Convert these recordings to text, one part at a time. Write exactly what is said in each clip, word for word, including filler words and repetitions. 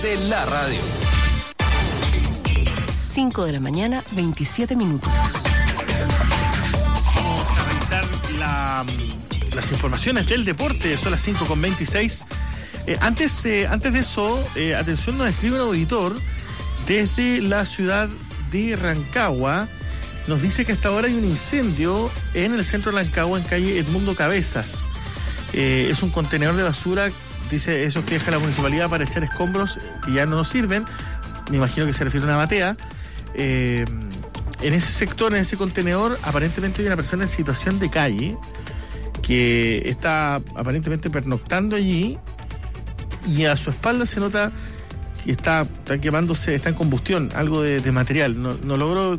de la radio. cinco de la mañana, veintisiete minutos. Vamos a revisar la, las informaciones del deporte. Son las cinco con veintiséis. Eh, antes, eh, antes de eso, eh, atención, nos escribe un auditor desde la ciudad de Rancagua. Nos dice que hasta ahora hay un incendio en el centro de Rancagua, en calle Edmundo Cabezas. Eh, es un contenedor de basura, dice, esos que deja la municipalidad para echar escombros que ya no nos sirven. Me imagino que se refiere a una batea. Eh, en ese sector, en ese contenedor, aparentemente hay una persona en situación de calle que está aparentemente pernoctando allí, y a su espalda se nota que está, está quemándose, está en combustión, algo de, de material. No, no logro,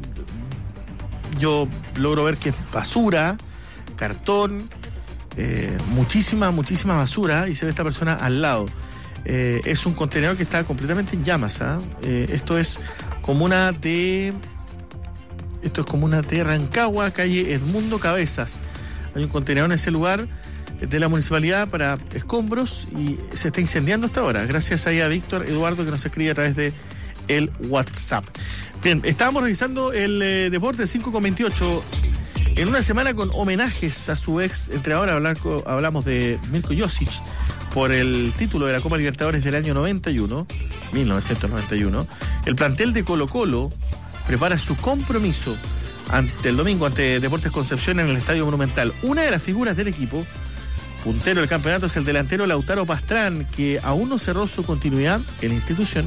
yo logro ver que es basura, cartón, eh, muchísima, muchísima basura, y se ve esta persona al lado. Eh, es un contenedor que está completamente en llamas, ¿eh? Eh, esto es comuna de esto es comuna de Rancagua, calle Edmundo Cabezas. Hay un contenedor en ese lugar de la municipalidad para escombros y se está incendiando hasta ahora. Gracias ahí a Víctor Eduardo, que nos escribe a través de el WhatsApp. Bien, estábamos revisando el eh, deporte cinco con veintiocho. En una semana con homenajes a su ex entrenador, hablamos de Mirko Josic por el título de la Copa Libertadores del año noventa y uno, mil novecientos noventa y uno. El plantel de Colo-Colo prepara su compromiso ante el domingo ante Deportes Concepción en el Estadio Monumental. Una de las figuras del equipo, puntero del campeonato, es el delantero Lautaro Pastrán, que aún no cerró su continuidad en la institución.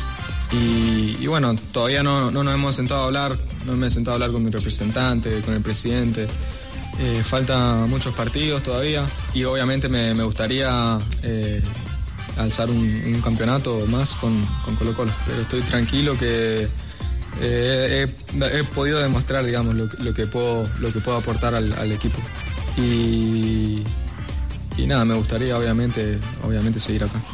Y, y bueno, todavía no, no nos hemos sentado a hablar, no me he sentado a hablar con mi representante, con el presidente. Eh, faltan muchos partidos todavía y obviamente me, me gustaría eh, alzar un, un campeonato más con, con Colo-Colo, pero estoy tranquilo que eh, he, he podido demostrar, digamos, lo, lo que puedo lo que puedo aportar al, al equipo y, y nada, me gustaría obviamente obviamente seguir acá.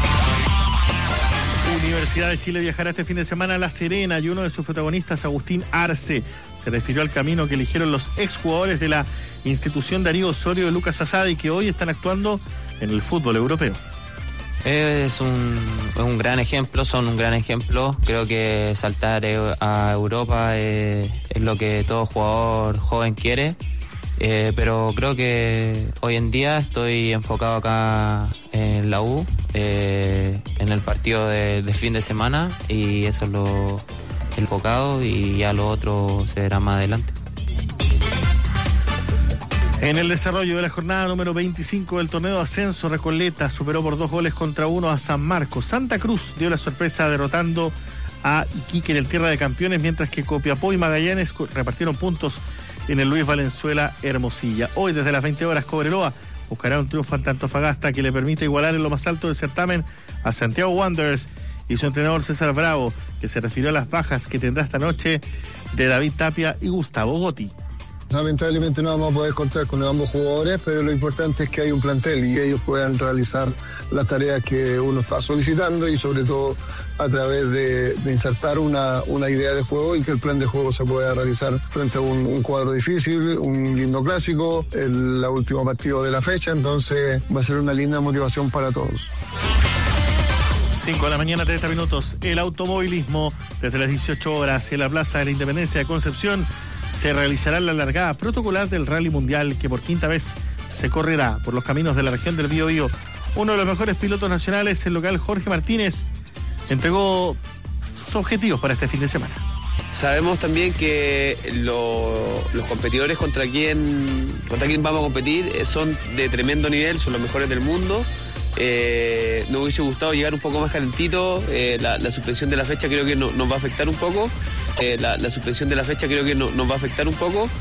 Universidad de Chile viajará este fin de semana a La Serena y uno de sus protagonistas, Agustín Arce, se refirió al camino que eligieron los exjugadores de la institución Darío Osorio y Lucas Asadi, que hoy están actuando en el fútbol europeo. Es un, es un gran ejemplo, son un gran ejemplo. Creo que saltar a Europa es, es lo que todo jugador joven quiere. Eh, pero creo que hoy en día estoy enfocado acá en la U, eh, en el partido de, de fin de semana, y eso es lo enfocado, y ya lo otro se verá más adelante. En el desarrollo de la jornada número veinticinco del torneo de ascenso, Recoleta superó por dos goles contra uno a San Marcos. Santa Cruz dio la sorpresa derrotando a Iquique en el Tierra de Campeones, mientras que Copiapó y Magallanes repartieron puntos en el Luis Valenzuela Hermosilla. Hoy desde las veinte horas Cobreloa buscará un triunfo ante Antofagasta que le permite igualar en lo más alto del certamen a Santiago Wanderers y su entrenador César Bravo, que se refirió a las bajas que tendrá esta noche de David Tapia y Gustavo Gotti. Lamentablemente no vamos a poder contar con ambos jugadores, pero lo importante es que hay un plantel y que ellos puedan realizar las tareas que uno está solicitando, y sobre todo a través de, de insertar una, una idea de juego y que el plan de juego se pueda realizar frente a un, un cuadro difícil, un lindo clásico, el, el último partido de la fecha. Entonces va a ser una linda motivación para todos. cinco de la mañana, treinta minutos. El automovilismo desde las dieciocho horas en la Plaza de la Independencia de Concepción se realizará la largada protocolar del Rally Mundial, que por quinta vez se correrá por los caminos de la región del Biobío. Uno de los mejores pilotos nacionales, el local Jorge Martínez, entregó sus objetivos para este fin de semana. Sabemos también que lo, los competidores contra quien, contra quien vamos a competir son de tremendo nivel, son los mejores del mundo. Eh, nos hubiese gustado llegar un poco más calentito. eh, la, la suspensión de la fecha creo que no, nos va a afectar un poco. Eh, la, la suspensión de la fecha creo que no, nos va a afectar un poco.